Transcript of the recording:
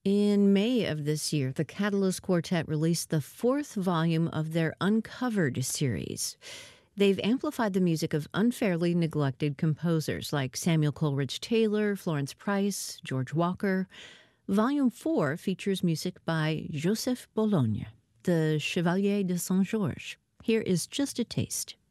In May of this year, the Catalyst Quartet released the fourth volume of their Uncovered series. They've amplified the music of unfairly neglected composers like Samuel Coleridge Taylor, Florence Price, George Walker. Volume 4 features music by Joseph Bologne, the Chevalier de Saint-Georges. Here is just a taste.